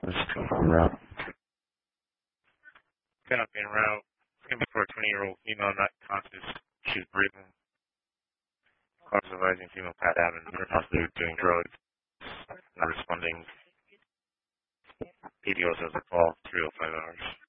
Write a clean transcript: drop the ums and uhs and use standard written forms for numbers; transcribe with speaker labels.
Speaker 1: Let's go for route.
Speaker 2: 10 up en route. It's going to be for a 20-year-old female not conscious. She's breathing. Cause of rising female pat out and possibly doing drugs. Not responding. PDO says a call, 305 hours.